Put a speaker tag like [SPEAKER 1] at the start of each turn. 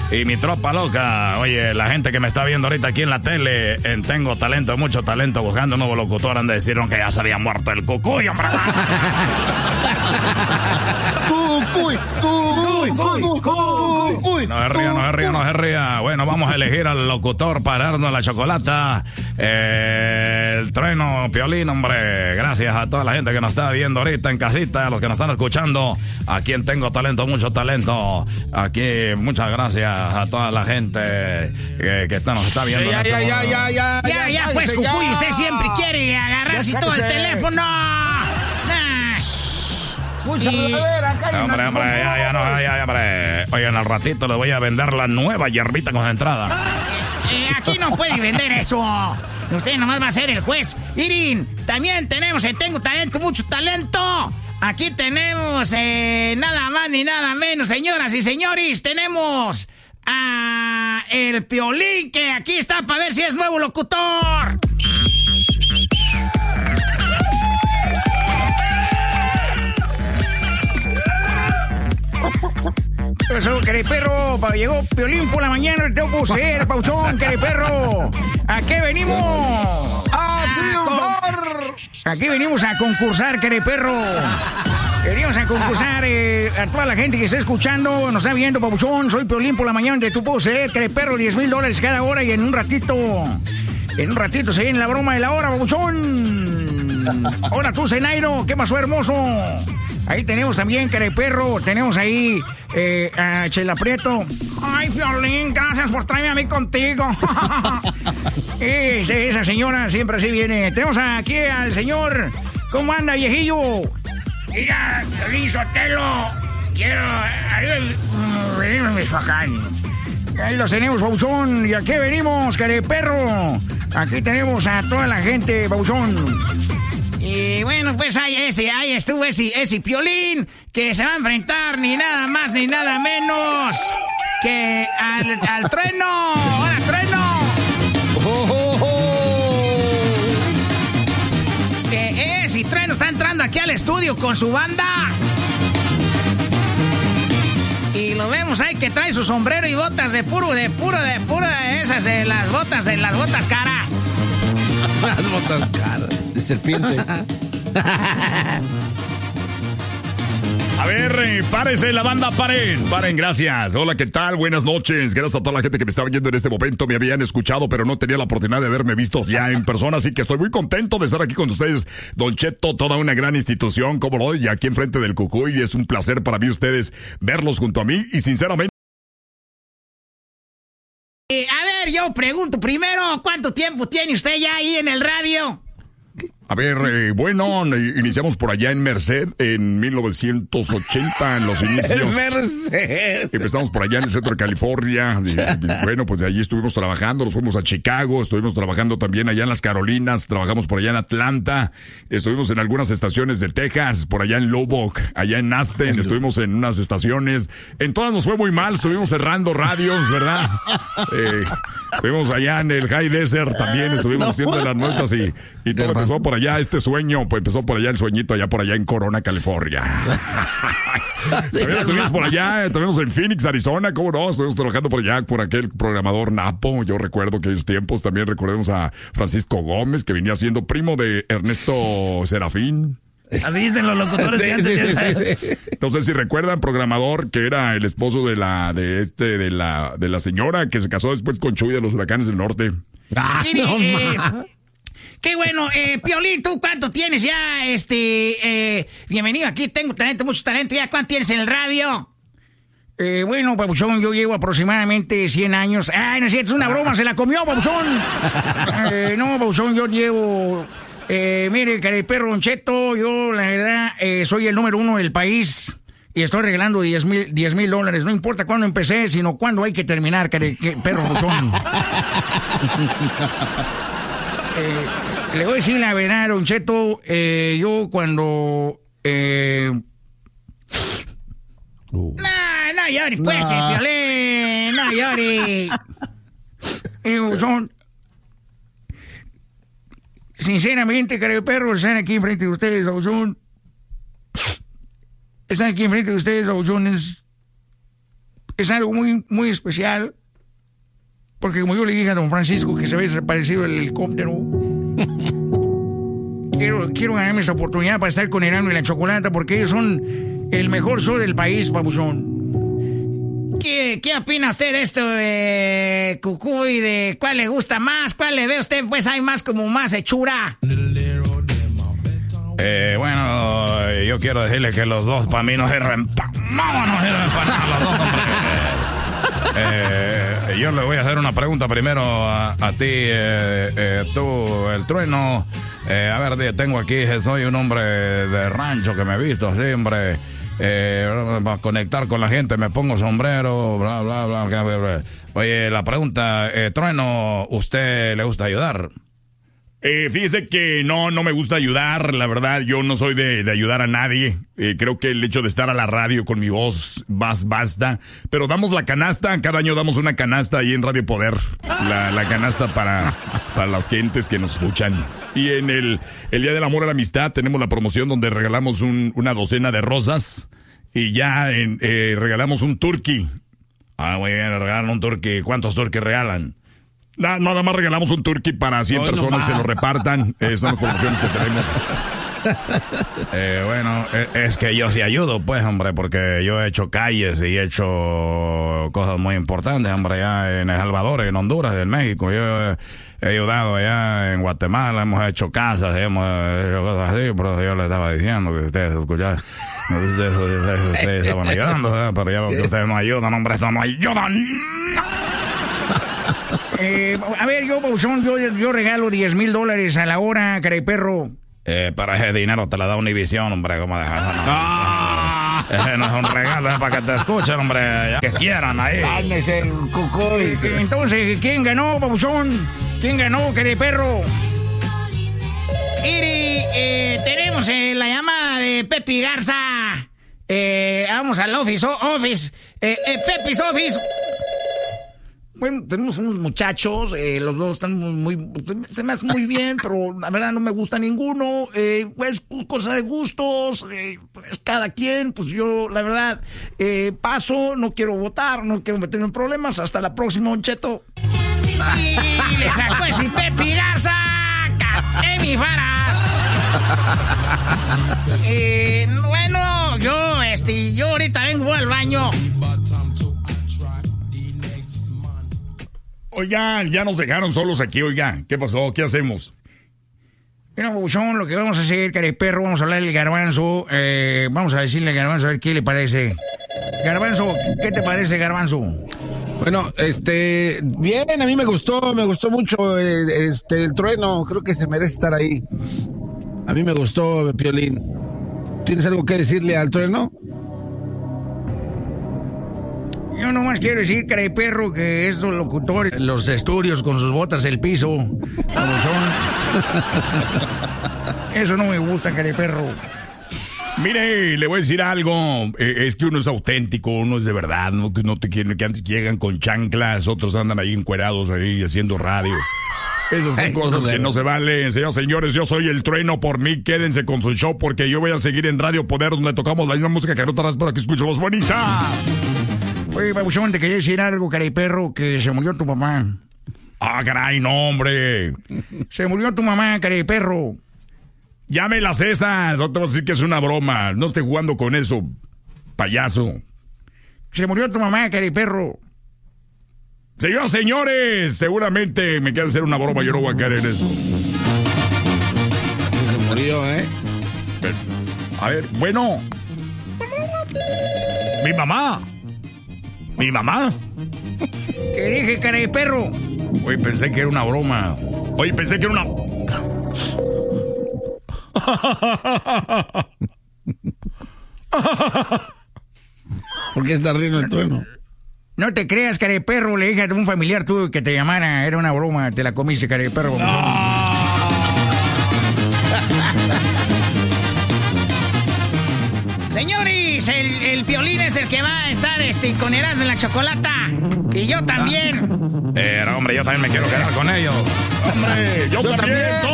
[SPEAKER 1] y mi tropa loca. Oye, la gente que me está viendo ahorita aquí en la tele, en Tengo Talento, mucho talento, buscando un nuevo locutor, han de decir que ya se había muerto el cucuy, hombre. No se ría. Bueno, vamos a elegir al locutor para darnos la chocolata. El Trueno, Piolín, hombre. Gracias a toda la gente que nos está viendo ahorita en casita, a los que nos están escuchando. Aquí en Tengo Talento, mucho talento. Aquí, muchas gracias a toda la gente que nos está viendo.
[SPEAKER 2] Ya, pues, Cucuy, usted siempre quiere agarrarse todo el teléfono.
[SPEAKER 1] Hombre, hombre. Oigan, al ratito les voy a vender la nueva hierbita concentrada.
[SPEAKER 2] Aquí no puede vender eso. Usted nomás va a ser el juez. Irin, también tenemos en Tengo Talento, mucho talento. Aquí tenemos nada más ni nada menos, señoras y señores. Tenemos a el Piolín, que aquí está para ver si es nuevo locutor. Eso, perro, llegó Piolín por la mañana, te puedo ser, Pauchón, perro. ¿A qué venimos?
[SPEAKER 3] ¡A triunfar!
[SPEAKER 2] Aquí venimos a concursar, perro. Venimos a concursar a toda la gente que está escuchando, nos está viendo, Pauchón. Soy Piolín por la mañana, te puedo ser, perro, $10,000 cada hora y en un ratito se viene la broma de la hora, Pauchón. Hola tú, Zenairo, ¿qué pasó, hermoso? Ahí tenemos también, perro, tenemos ahí a Chela Prieto. Ay, Piolín, gracias por traerme a mí contigo. Esa señora siempre así viene. Tenemos aquí al señor. ¿Cómo anda, viejillo?
[SPEAKER 4] Mira, Piolín Sotelo, quiero venirme a Michoacán.
[SPEAKER 2] Ahí los tenemos, Pauchón. ¿Y a qué venimos, perro? Aquí tenemos a toda la gente, Pauchón. Y bueno, pues ahí estuvo ese Piolín, que se va a enfrentar ni nada más ni nada menos que al Trueno. ¡Hola, Trueno! Ese Trueno está entrando aquí al estudio con su banda. Y lo vemos ahí que trae su sombrero y botas de esas, de las botas caras.
[SPEAKER 3] Las botas caras. De serpiente.
[SPEAKER 1] A ver, párese la banda, paren, gracias. Hola, ¿qué tal? Buenas noches. Gracias a toda la gente que me estaba viendo en este momento. Me habían escuchado, pero no tenía la oportunidad de haberme visto ya en persona, así que estoy muy contento de estar aquí con ustedes. Don Cheto, toda una gran institución, como lo y aquí enfrente del Cucuy. Es un placer para mí ustedes verlos junto a mí y sinceramente...
[SPEAKER 2] A ver, yo pregunto primero, ¿cuánto tiempo tiene usted ya ahí en el radio?
[SPEAKER 1] A ver, bueno, iniciamos por allá en Merced en 1980, en los inicios.
[SPEAKER 3] Merced.
[SPEAKER 1] Empezamos por allá en el centro de California. Bueno, pues de allí estuvimos trabajando, nos fuimos a Chicago, estuvimos trabajando también allá en las Carolinas, trabajamos por allá en Atlanta, estuvimos en algunas estaciones de Texas, por allá en Lubbock, allá en Aspen, estuvimos en unas estaciones. En todas nos fue muy mal, estuvimos cerrando radios, ¿verdad? Estuvimos allá en el High Desert también, estuvimos haciendo las notas y todo empezó por allá, este sueño, pues empezó por allá el sueñito, allá por allá en Corona, California. También estuvimos por allá, estuvimos en Phoenix, Arizona, ¿cómo no? Estuvimos trabajando por allá, por aquel programador Napo, yo recuerdo que esos tiempos, también recordemos a Francisco Gómez, que venía siendo primo de Ernesto Serafín.
[SPEAKER 4] Así dicen los locutores de antes.
[SPEAKER 1] Sí. No sé si recuerdan, programador, que era el esposo de la señora que se casó después con Chuy de los Huracanes del Norte.
[SPEAKER 2] Qué bueno, Piolín, ¿tú cuánto tienes ya? Bienvenido aquí, Tengo Talento, mucho talento. ¿Ya cuánto tienes en el radio? Bueno, Papuchón, yo llevo aproximadamente 100 años. Ay, no es cierto, es una broma, se la comió, Papuchón. No, Papuchón, yo llevo... mire, perro Don Cheto, yo la verdad soy el número 1 del país y estoy regalando $10,000. No importa cuándo empecé, sino cuándo hay que terminar, perro Papuchón. Le voy a decir la verdad, Don Cheto, yo cuando... No llores, pues, Piolín, no llores. Sinceramente, perro, están aquí enfrente de ustedes, Abuzón. Están aquí enfrente de ustedes, Abuzones. es algo muy, muy especial. Porque como yo le dije a don Francisco que se había desaparecido el helicóptero, quiero ganarme esa oportunidad para estar con Erasmo y la Chocolata, porque ellos son el mejor show del país, papuchón. ¿Qué opina usted de esto, Cucuy? ¿De cuál le gusta más? ¿Cuál le ve usted? Pues hay más como más hechura.
[SPEAKER 5] Bueno, yo quiero decirle que los dos para mí no sirven para nada los dos, hombre. Yo le voy a hacer una pregunta primero a ti, tú, el Trueno. A ver, tengo aquí, soy un hombre de rancho que me he visto así, hombre. Para conectar con la gente me pongo sombrero, bla, bla, bla. Oye, la pregunta, Trueno, ¿usted le gusta ayudar?
[SPEAKER 1] Fíjese que no me gusta ayudar, la verdad, yo no soy de ayudar a nadie. Creo que el hecho de estar a la radio con mi voz basta. Pero damos la canasta, cada año damos una canasta ahí en Radio Poder. La canasta para las gentes que nos escuchan. Y en el Día del Amor y la Amistad tenemos la promoción donde regalamos una docena de rosas. Y ya regalamos un turkey. Muy bien, regalan un turkey. ¿Cuántos turkeys regalan? Nada más regalamos un turkey para 100 personas, se lo repartan. Son las promociones que tenemos.
[SPEAKER 5] Bueno, es que yo sí ayudo, pues, hombre, porque yo he hecho calles y he hecho cosas muy importantes, hombre, allá en El Salvador, en Honduras, en México. Yo he ayudado allá en Guatemala, hemos hecho casas, hemos hecho cosas así, pero yo les estaba diciendo que ustedes escuchaban. Ustedes estaban ayudando, ¿verdad? Pero ya que ustedes no ayudan, hombre, eso no ayudan.
[SPEAKER 2] A ver, yo regalo $10,000 a la hora, careperro.
[SPEAKER 5] Pero ese dinero te la da Univision, hombre, ¿cómo dejas eso? Ese no es un regalo, es para que te escuchen, hombre, que quieran ahí.
[SPEAKER 2] Ándese, Cucuy. Entonces, ¿quién ganó, papuchón? ¿Quién ganó, careperro? Iri, tenemos la llamada de Pepe Garza. Vamos al office. Pepe's office. Bueno, tenemos unos muchachos, los dos están se me hacen muy bien, pero la verdad no me gusta ninguno, pues cosa de gustos, pues cada quien, pues yo la verdad paso, no quiero votar, no quiero meterme en problemas, hasta la próxima, Don Cheto. Y le sacó ese Pepe Garza, Emi Faras. Bueno, yo ahorita vengo al baño.
[SPEAKER 1] Oigan, ya nos dejaron solos aquí, oigan. ¿Qué pasó? ¿Qué hacemos?
[SPEAKER 2] Mira, Pabuchón, lo que vamos a hacer, careperro, vamos a hablar del Garbanzo. Vamos a decirle al Garbanzo a ver qué le parece. Garbanzo, ¿qué te parece, Garbanzo?
[SPEAKER 3] Bueno, bien, a mí me gustó mucho el Trueno. Creo que se merece estar ahí. A mí me gustó, Piolín. ¿Tienes algo que decirle al Trueno?
[SPEAKER 2] Yo nomás quiero decir, careperro, que estos locutores, los estudios con sus botas, el piso, como son. Eso no me gusta, careperro.
[SPEAKER 1] Mire, le voy a decir algo. Es que uno es auténtico, uno es de verdad. No te quieren, que antes llegan con chanclas, otros andan ahí encuerados ahí haciendo radio. Esas son cosas que no se valen. Señores, yo soy el Trueno. Por mí, quédense con su show, porque yo voy a seguir en Radio Poder, donde tocamos la misma música que no tardas para que escuchemos bonita.
[SPEAKER 2] Oye, Pabuchón, te quería decir algo, careperro, que se murió tu mamá.
[SPEAKER 1] Ah, caray, no, hombre.
[SPEAKER 2] Se murió tu mamá, careperro.
[SPEAKER 1] Ya me las esas. No te vas a decir que es una broma. No esté jugando con eso, payaso.
[SPEAKER 2] Se murió tu mamá, careperro.
[SPEAKER 1] Señores, seguramente me queda hacer una broma. Yo no voy a caer en eso.
[SPEAKER 3] Se murió,
[SPEAKER 1] A ver, bueno. Mi mamá.
[SPEAKER 2] ¿Qué dije, careperro?
[SPEAKER 1] Oye, pensé que era una broma.
[SPEAKER 3] ¿Por qué está riendo el Trueno?
[SPEAKER 2] No te creas, careperro. Le dije a un familiar tuyo que te llamara. Era una broma. Te la comiste, careperro. Señores, el Piolín es el que va a estar con Erasmo en la Chocolata. Y yo también.
[SPEAKER 5] Hombre, yo también me quiero quedar con ellos.
[SPEAKER 1] Hombre, yo también.